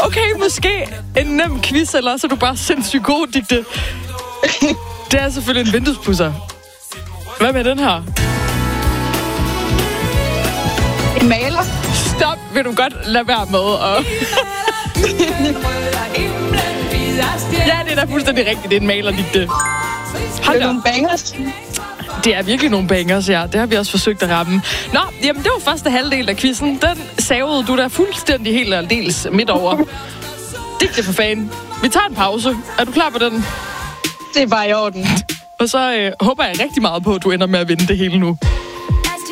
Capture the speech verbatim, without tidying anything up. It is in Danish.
Okay, måske en nem quiz, eller så er du bare sindssygt god, Digte. Det er selvfølgelig en vinduespudser. Hvad med den her? En maler. Stop, vil du godt lade være med at... Ja, det er da fuldstændig rigtigt. Det er en maler, Digte. Har du nogle bangers? Det er virkelig nogle bangers, ja. Det har vi også forsøgt at ramme. Nå, jamen det var første halvdel af quizzen. Den savede du der fuldstændig helt og dels midt over. Digte for fan. Vi tager en pause. Er du klar på den? Det er bare i orden. Og så øh, håber jeg rigtig meget på, at du ender med at vinde det hele nu.